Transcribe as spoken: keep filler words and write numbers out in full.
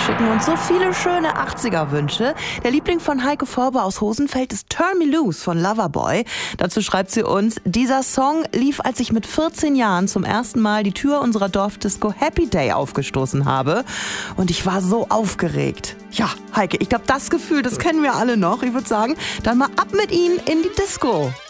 schicken uns so viele schöne achtziger-Wünsche. Der Liebling von Heike Forbe aus Hosenfeld ist Turn Me Loose von Loverboy. Dazu schreibt sie uns, dieser Song lief, als ich mit vierzehn Jahren zum ersten Mal die Tür unserer Dorfdisco Happy Day aufgestoßen habe. Und ich war so aufgeregt. Ja, Heike, ich glaube, das Gefühl, das kennen wir alle noch. Ich würde sagen, dann mal ab mit Ihnen in die Disco.